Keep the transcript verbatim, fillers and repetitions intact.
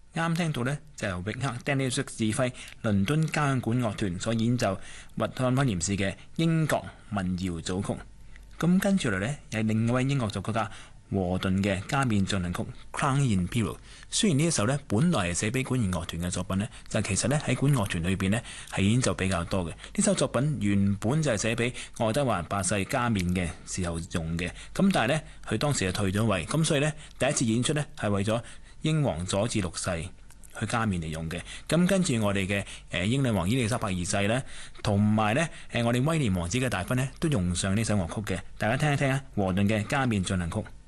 啱聽到呢，就由域克 Daniel 指揮倫敦交響管樂團所演奏活漢威廉士嘅英國民謠組曲。咁跟住嚟呢，有另一位英樂作曲家和頓嘅加冕進行曲 Crown Imperial。雖然呢一首呢本來係寫俾管弦樂團嘅作品呢，但其實呢喺管樂團裏邊呢係演奏比較多嘅。呢首作品原本就係寫俾愛德華八世加冕嘅時候用嘅，咁但係呢，佢當時就退咗位，咁所以呢，第一次演出呢係為咗英皇佐治六世去加冕嚟用嘅。咁跟住我哋嘅誒英女王伊麗莎白二世呢，同埋呢誒我哋威廉王子嘅大婚呢，都用上呢首樂曲嘅。大家聽一聽啊，和頓嘅加冕進行曲。